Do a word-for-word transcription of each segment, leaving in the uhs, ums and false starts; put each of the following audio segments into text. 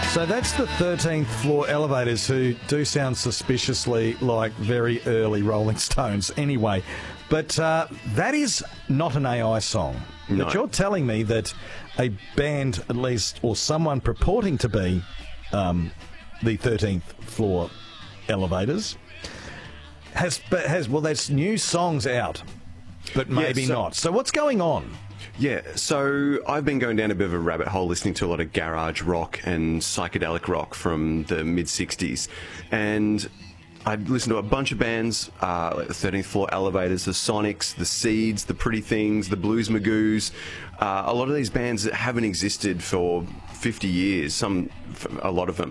So that's the thirteenth Floor Elevators, who do sound suspiciously like very early Rolling Stones anyway. But uh, that is not an A I song. No. But you're telling me that a band, at least, or someone purporting to be um, the thirteenth Floor Elevators, has, but has, well, there's new songs out, but maybe Yeah, so- not. So what's going on? Yeah, so I've been going down a bit of a rabbit hole listening to a lot of garage rock and psychedelic rock from the mid-sixties. And I'd listened to a bunch of bands, uh, like the thirteenth Floor Elevators, the Sonics, the Seeds, the Pretty Things, the Blues Magoos. Uh, a lot of these bands that haven't existed for fifty years, some, a lot of them.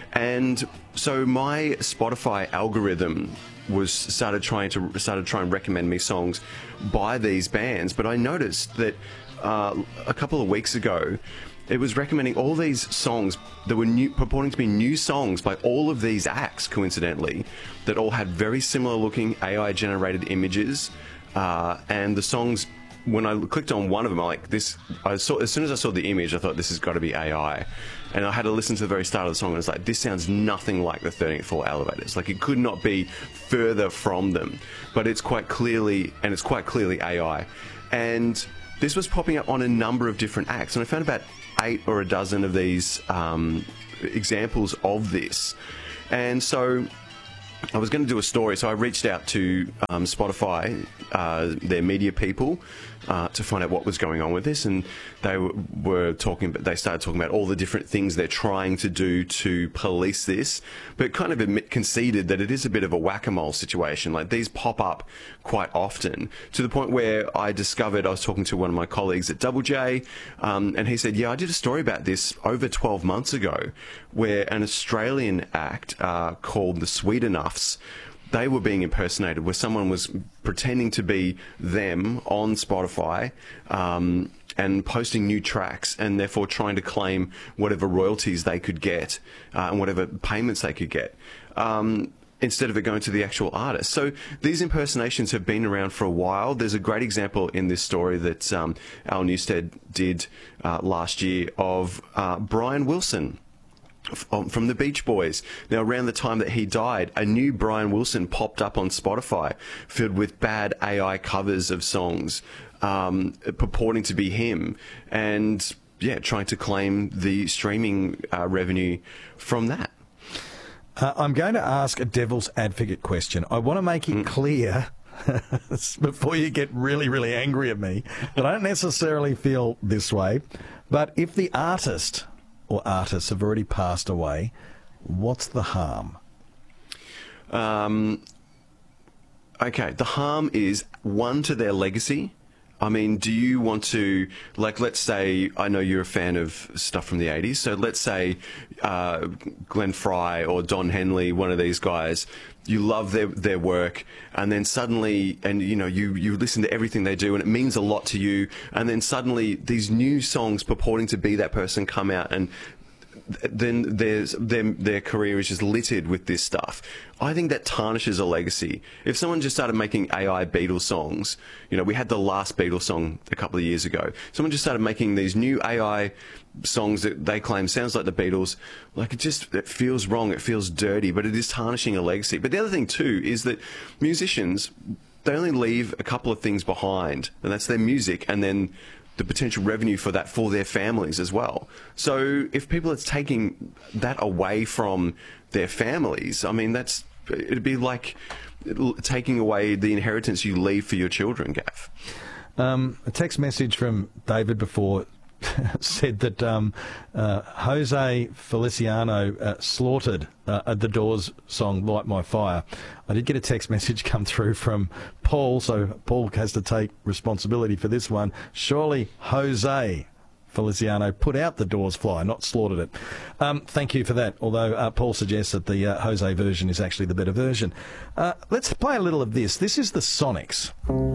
And so my Spotify algorithm was started trying to started trying to recommend me songs by these bands, but I noticed that uh, a couple of weeks ago it was recommending all these songs that were new, purporting to be new songs by all of these acts, coincidentally, that all had very similar looking A I generated images, uh, and the songs, when I clicked on one of them, I like this. I saw as soon as I saw the image, I thought this has got to be A I, and I had to listen to the very start of the song, and it's like, this sounds nothing like the thirteenth Floor Elevators. Like, it could not be further from them, but it's quite clearly, and it's quite clearly A I. And this was popping up on a number of different acts, and I found about eight or a dozen of these um, examples of this, and so I was going to do a story, so I reached out to um, Spotify, uh, their media people, uh, to find out what was going on with this, and they w- were talking. They started talking about all the different things they're trying to do to police this, but kind of admit, conceded that it is a bit of a whack-a-mole situation. Like, these pop up quite often, to the point where I discovered, I was talking to one of my colleagues at Double J, um, and he said, "Yeah, I did a story about this over twelve months ago, where an Australian act uh, called the Sweet Enoughs." They were being impersonated, where someone was pretending to be them on Spotify um, and posting new tracks, and therefore trying to claim whatever royalties they could get uh, and whatever payments they could get, um, instead of it going to the actual artist. So these impersonations have been around for a while. There's a great example in this story that um, Al Newstead did uh, last year of uh, Brian Wilson from the Beach Boys. Now, around the time that he died, a new Brian Wilson popped up on Spotify filled with bad A I covers of songs um, purporting to be him, and yeah, trying to claim the streaming uh, revenue from that. Uh, I'm going to ask a devil's advocate question. I want to make it mm. clear before you get really, really angry at me that I don't necessarily feel this way, but if the artist or artists have already passed away, what's the harm? Um, okay, the harm is, one, to their legacy. I mean, do you want to, like, let's say, I know you're a fan of stuff from the eighties, so let's say uh, Glenn Fry or Don Henley, one of these guys, you love their their work, and then suddenly, and you know, you, you listen to everything they do, and it means a lot to you, and then suddenly these new songs purporting to be that person come out, and then there's their, their career is just littered with this stuff. I think that tarnishes a legacy. If someone just started making A I Beatles songs, you know, we had the last Beatles song a couple of years ago. Someone just started making these new A I songs that they claim sounds like the Beatles. Like, it just, it feels wrong. It feels dirty, but it is tarnishing a legacy. But the other thing too is that musicians, they only leave a couple of things behind, and that's their music, and then the potential revenue for that for their families as well. So if people are taking that away from their families, I mean, that's, it'd be like taking away the inheritance you leave for your children, Gav. Um, a text message from David before said that um, uh, Jose Feliciano uh, slaughtered uh, the Doors song "Light My Fire." I did get a text message come through from Paul, so Paul has to take responsibility for this one. Surely Jose Feliciano put out the Doors fly, not slaughtered it. Um, thank you for that, although uh, Paul suggests that the uh, Jose version is actually the better version. Uh, let's play a little of this. This is the Sonics.